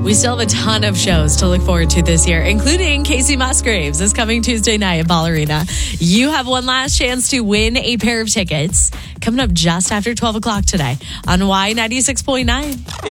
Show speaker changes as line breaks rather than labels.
We still have a ton of shows to look forward to this year, including Casey Musgraves is coming Tuesday night at Ball Arena. You have one last chance to win a pair of tickets coming up just after 12 o'clock today on Y96.9.